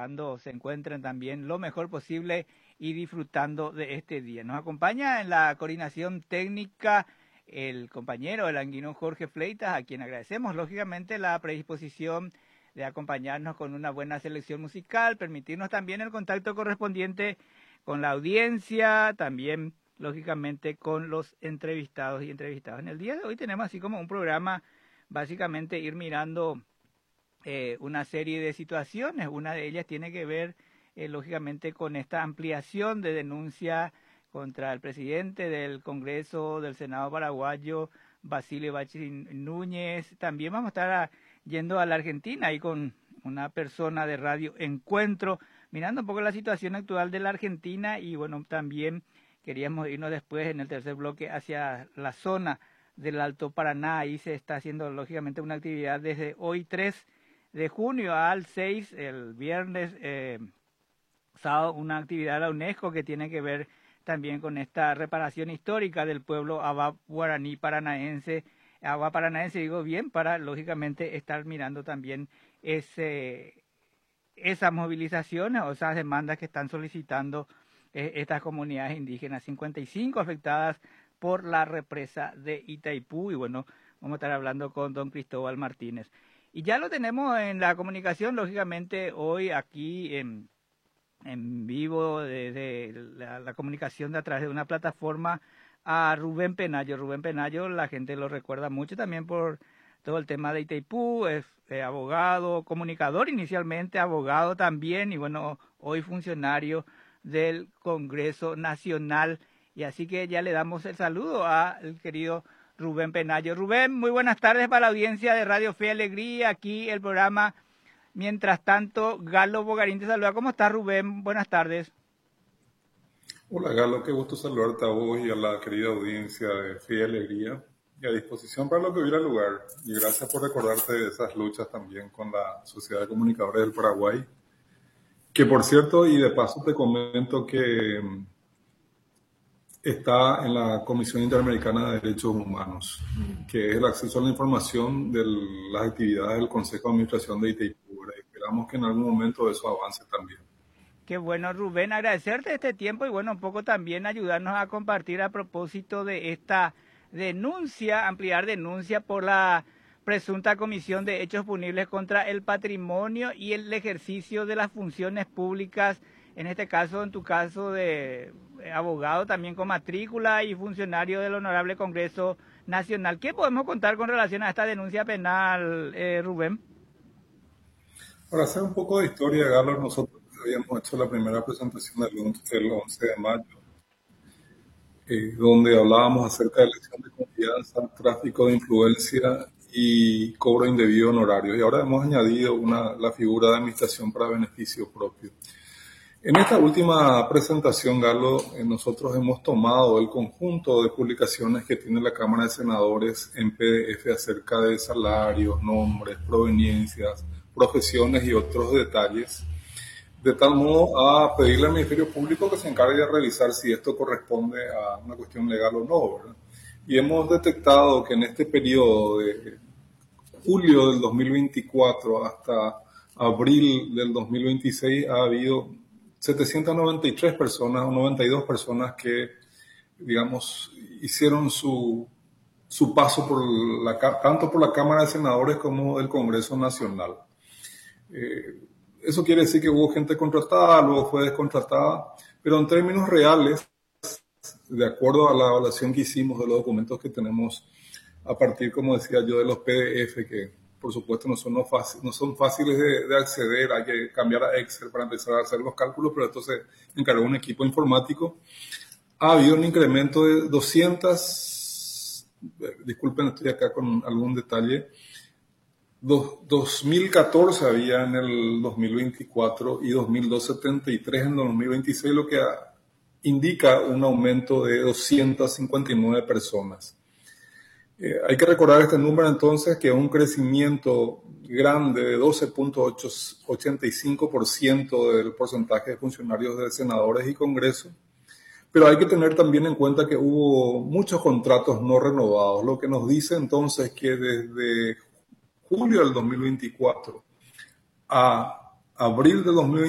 esperando se encuentren también lo mejor posible y disfrutando de este día. Nos acompaña en la coordinación técnica el compañero, el anguino Jorge Fleitas, a quien agradecemos lógicamente la predisposición de acompañarnos con una buena selección musical, permitirnos también el contacto correspondiente con la audiencia, también lógicamente con los entrevistados y entrevistadas. En el día de hoy tenemos así como un programa, básicamente ir mirando una serie de situaciones. Una de ellas tiene que ver lógicamente con esta ampliación de denuncia contra el presidente del Congreso del Senado paraguayo, Basilio Bachir Núñez. También vamos a estar yendo a la Argentina ahí con una persona de Radio Encuentro, mirando un poco la situación actual de la Argentina, y bueno, también queríamos irnos después en el tercer bloque hacia la zona del Alto Paraná. Ahí se está haciendo lógicamente una actividad desde hoy 3 de junio al 6, el viernes, sábado, una actividad de la UNESCO que tiene que ver también con esta reparación histórica del pueblo Abá guaraní paranaense. Agua paranaense, digo bien, para lógicamente estar mirando también esas movilizaciones o esas demandas que están solicitando estas comunidades indígenas. 55 afectadas por la represa de Itaipú, y bueno, vamos a estar hablando con don Cristóbal Martínez. Y ya lo tenemos en la comunicación, lógicamente, hoy aquí en vivo, desde la comunicación de a través de una plataforma, a Rubén Penayo. Rubén Penayo, la gente lo recuerda mucho también por todo el tema de Itaipú, es abogado, comunicador inicialmente, abogado también, y bueno, hoy funcionario del Congreso Nacional. Y así que ya le damos el saludo al querido Rubén Penayo. Rubén, muy buenas tardes para la audiencia de Radio Fe y Alegría, aquí el programa. Mientras tanto, Galo Bogarín te saluda. ¿Cómo estás, Rubén? Buenas tardes. Hola, Galo, qué gusto saludarte a vos y a la querida audiencia de Fe y Alegría, y a disposición para lo que hubiera lugar. Y gracias por recordarte de esas luchas también con la Sociedad de Comunicadores del Paraguay, que por cierto, y de paso te comento que está en la Comisión Interamericana de Derechos Humanos, que es el acceso a la información de las actividades del Consejo de Administración de Itaipú. Esperamos que en algún momento eso avance también. Qué bueno, Rubén, agradecerte este tiempo y bueno, un poco también ayudarnos a compartir a propósito de esta denuncia, ampliar denuncia por la presunta comisión de hechos punibles contra el patrimonio y el ejercicio de las funciones públicas, en este caso, en tu caso de abogado también con matrícula y funcionario del Honorable Congreso Nacional. ¿Qué podemos contar con relación a esta denuncia penal, Rubén? Para hacer un poco de historia, Galo, nosotros habíamos hecho la primera presentación el 11 de mayo, donde hablábamos acerca de elección de confianza, tráfico de influencia y cobro indebido de honorarios. Y ahora hemos añadido la figura de administración para beneficio propio. En esta última presentación, Galo, nosotros hemos tomado el conjunto de publicaciones que tiene la Cámara de Senadores en PDF acerca de salarios, nombres, proveniencias, profesiones y otros detalles, de tal modo a pedirle al Ministerio Público que se encargue de revisar si esto corresponde a una cuestión legal o no, ¿verdad? Y hemos detectado que en este periodo de julio del 2024 hasta abril del 2026 ha habido 793 personas o 92 personas que, digamos, hicieron su paso tanto por la Cámara de Senadores como del Congreso Nacional. Eso quiere decir que hubo gente contratada, luego fue descontratada, pero en términos reales, de acuerdo a la evaluación que hicimos de los documentos que tenemos a partir, como decía yo, de los PDF, que por supuesto no son fáciles de acceder, hay que cambiar a Excel para empezar a hacer los cálculos, pero esto se encargó un equipo informático. Ha habido un incremento de 200, disculpen, estoy acá con algún detalle, 2014 había en el 2024 y 2.273 en el 2026, lo que indica un aumento de 259 personas. Hay que recordar este número entonces, que es un crecimiento grande de 12.85% del porcentaje de funcionarios de senadores y Congreso, pero hay que tener también en cuenta que hubo muchos contratos no renovados, lo que nos dice entonces que desde julio del 2024 a abril del 2025